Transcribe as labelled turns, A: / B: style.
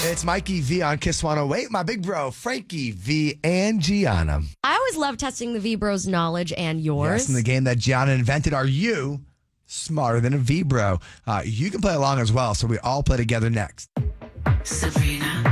A: It's Mikey V on Kiss 108. My big bro, Frankie V and Gianna.
B: I always love testing the V-Bros' knowledge and yours.
A: Yes, in the game that Gianna invented, are you smarter than a V-Bro? You can play along as well, so we all play together next.
C: Sabrina,